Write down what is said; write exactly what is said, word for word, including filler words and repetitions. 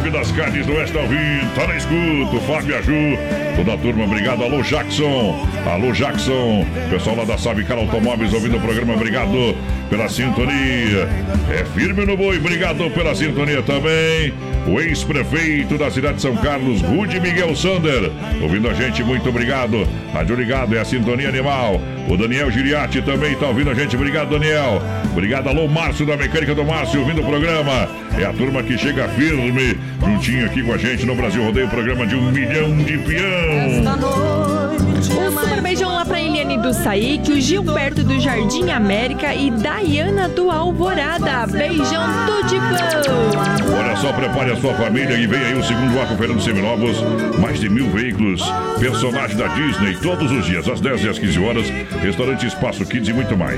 F das Carnes do Oeste tá ouvindo, tá na escuta, o Fábio Aju, toda a turma, obrigado. Alô, Jackson, alô, Jackson, pessoal lá da Savicar Automóveis ouvindo o programa, obrigado pela sintonia. É firme no boi, obrigado pela sintonia também. O ex-prefeito da cidade de São Carlos, Rude Miguel Sander, ouvindo a gente, muito obrigado. Rádio Ligado, é a sintonia animal. O Daniel Giriati também tá ouvindo a gente, obrigado, Daniel. Obrigado, alô, Márcio da Mecânica do Márcio, ouvindo o programa. É a turma que chega firme, juntinho aqui com a gente no Brasil Rodeio, programa de um milhão de peão. Um super beijão lá pra Eliane do Saíque, o Gilberto do Jardim América e Dayana do Alvorada. Beijão, tudo de bom. Olha só, prepare a sua família e vem aí o segundo arco Fernando Seminovos. Mais de mil veículos, personagem da Disney, todos os dias, às dez e às quinze horas. Restaurante Espaço Kids e muito mais.